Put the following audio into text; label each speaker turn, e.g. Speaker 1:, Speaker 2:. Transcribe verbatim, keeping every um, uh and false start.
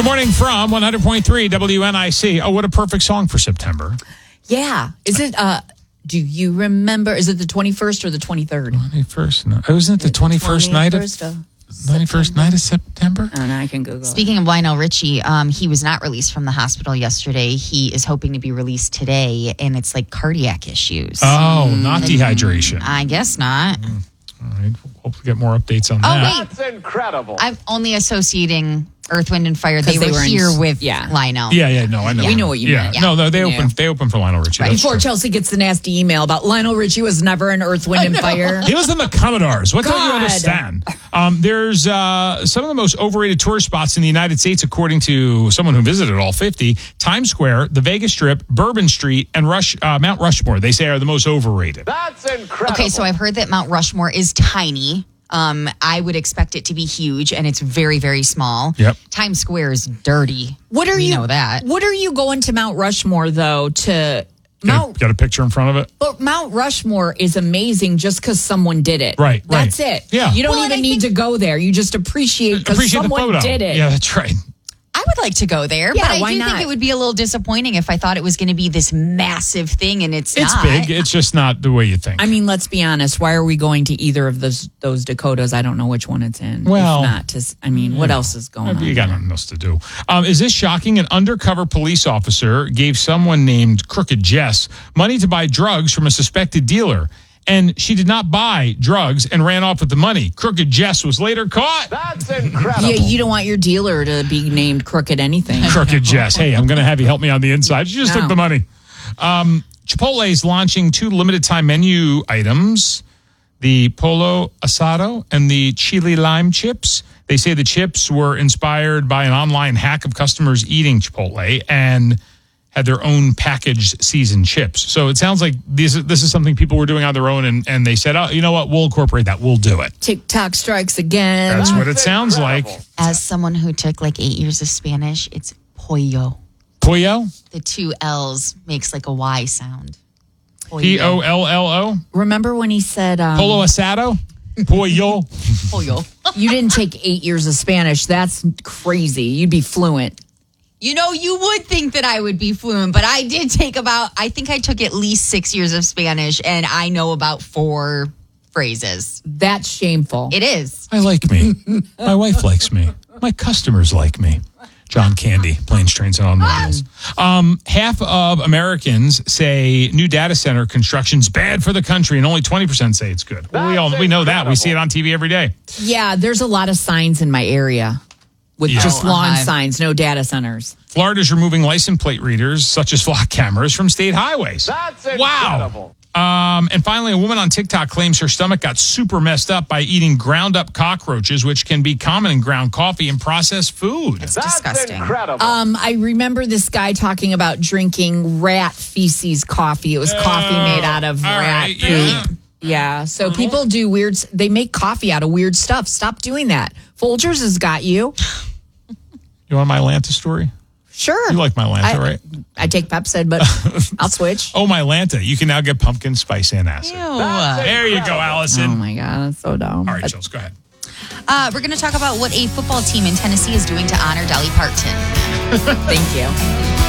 Speaker 1: Good morning from one hundred point three W N I C. Oh, what a perfect song for September.
Speaker 2: Yeah. Is it, uh, do you remember, is it the twenty-first or the twenty-third?
Speaker 1: twenty-first. No. Oh, isn't it the twenty-first night of, twenty-first night of September?
Speaker 2: Oh, no, I can Google
Speaker 3: Speaking
Speaker 2: it.
Speaker 3: of Lionel Richie, um, he was not released from the hospital yesterday. He is hoping to be released today, and it's like cardiac issues.
Speaker 1: Oh, mm. not dehydration.
Speaker 3: I guess not.
Speaker 1: Mm. All right. Hope to get more updates on
Speaker 3: oh,
Speaker 1: that.
Speaker 3: Oh, wait.
Speaker 4: That's incredible.
Speaker 3: I'm only associating Earth, Wind, and Fire. They,
Speaker 2: they
Speaker 3: were,
Speaker 2: were in,
Speaker 3: here with
Speaker 2: yeah.
Speaker 3: Lionel.
Speaker 1: Yeah, yeah, no, I know.
Speaker 2: We know what you
Speaker 1: yeah.
Speaker 2: meant.
Speaker 1: Yeah. No, no, they
Speaker 2: We
Speaker 1: opened they opened for Lionel Richie.
Speaker 2: Right. Before Chelsea gets the nasty email about Lionel Richie was never in Earth, Wind, and Fire.
Speaker 1: He was in the Commodores. What
Speaker 2: God.
Speaker 1: don't you understand? Um, there's uh, some of the most overrated tourist spots in the United States, according to someone who visited all fifty. Times Square, the Vegas Strip, Bourbon Street, and Rush uh, Mount Rushmore, they say, are the most overrated.
Speaker 4: That's incredible.
Speaker 3: Okay, so I've heard that Mount Rushmore is tiny. Um, I would expect it to be huge, and it's very, very small.
Speaker 1: Yep.
Speaker 3: Times Square is dirty.
Speaker 2: What are
Speaker 3: we
Speaker 2: you
Speaker 3: know that?
Speaker 2: What are you going to Mount Rushmore though? To
Speaker 1: Got
Speaker 2: Mount
Speaker 1: a, got a picture in front of it?
Speaker 2: But Mount Rushmore is amazing just because someone did it.
Speaker 1: Right, right.
Speaker 2: That's it.
Speaker 1: Yeah.
Speaker 2: You don't
Speaker 3: Well,
Speaker 2: even
Speaker 3: and I
Speaker 2: need
Speaker 3: think-
Speaker 2: to go there. You just appreciate because
Speaker 1: Appreciate the
Speaker 2: someone
Speaker 1: photo.
Speaker 2: did it.
Speaker 1: Yeah, that's right.
Speaker 3: I would like to go there,
Speaker 2: Yeah,
Speaker 3: but I
Speaker 2: why
Speaker 3: do
Speaker 2: not?
Speaker 3: think it would be a little disappointing if I thought it was going to be this massive thing, and it's,
Speaker 1: It's
Speaker 3: not.
Speaker 1: big. It's just not the way you think.
Speaker 2: I mean, let's be honest. Why are we going to either of those those Dakotas? I don't know which one it's in.
Speaker 1: Well,
Speaker 2: if not to, I mean, what else is going on?
Speaker 1: You got nothing else to do. Um, is this shocking? An undercover police officer gave someone named Crooked Jess money to buy drugs from a suspected dealer. And she did not buy drugs and ran off with the money. Crooked Jess was later caught.
Speaker 4: That's incredible.
Speaker 2: Yeah, you don't want your dealer to be named Crooked anything.
Speaker 1: Crooked Jess. Hey, I'm going to have you help me on the inside. She just
Speaker 2: No.
Speaker 1: took the money. Um, Chipotle is launching two limited time menu items, the Polo Asado and the Chili Lime Chips. They say the chips were inspired by an online hack of customers eating Chipotle and had their own packaged seasoned chips. So it sounds like this, this is something people were doing on their own, and, and they said, oh, you know what, we'll incorporate that. We'll do it.
Speaker 2: TikTok strikes again.
Speaker 1: That's what it
Speaker 4: That's
Speaker 1: sounds
Speaker 4: incredible.
Speaker 1: like.
Speaker 3: As someone who took like eight years of Spanish, it's pollo.
Speaker 1: Pollo?
Speaker 3: The two L's makes like a Y sound. Pollo.
Speaker 1: P O L L O?
Speaker 2: Remember when he said um,
Speaker 1: Polo Asado? Pollo?
Speaker 3: Pollo.
Speaker 2: you didn't take eight years of Spanish? That's crazy. You'd be fluent.
Speaker 3: You know, you would think that I would be fluent, but I did take about, I think I took at least six years of Spanish, and I know about four phrases.
Speaker 2: That's shameful.
Speaker 3: It is.
Speaker 1: I like me. My wife likes me. My customers like me. John Candy, Planes, Trains, and Automobiles. Um, half of Americans say new data center construction's bad for the country, and only twenty percent say it's good. Well, we all we know that. We see it on T V every day.
Speaker 2: Yeah, there's a lot of signs in my area with
Speaker 1: Yeah.
Speaker 2: just
Speaker 3: Oh,
Speaker 2: lawn
Speaker 3: uh-huh.
Speaker 2: signs, no data centers.
Speaker 1: Florida's removing license plate readers, such as flock cameras, from state highways.
Speaker 4: That's
Speaker 1: Wow.
Speaker 4: incredible.
Speaker 1: Um, and finally, a woman on TikTok claims her stomach got super messed up by eating ground up cockroaches, which can be common in ground coffee and processed food.
Speaker 3: It's
Speaker 4: That's
Speaker 3: disgusting.
Speaker 4: incredible.
Speaker 2: Um, I remember this guy talking about drinking rat feces coffee. It was coffee made out of
Speaker 1: all
Speaker 2: rat
Speaker 1: right,
Speaker 2: poop.
Speaker 1: yeah.
Speaker 2: Yeah, so people do weird. They make coffee out of weird stuff. Stop doing that. Folgers has got you.
Speaker 1: You want my Lanta story?
Speaker 2: Sure.
Speaker 1: You like my Lanta,
Speaker 2: I,
Speaker 1: right?
Speaker 2: I take Pepsid, but I'll switch.
Speaker 1: Oh, my Lanta. You can now get pumpkin spice and acid.
Speaker 3: Ew.
Speaker 1: There you go, Allison.
Speaker 2: Oh my god, that's so dumb.
Speaker 1: All right, Chills, go ahead.
Speaker 3: Uh, we're going to talk about what a football team in Tennessee is doing to honor Dolly Parton.
Speaker 2: Thank you.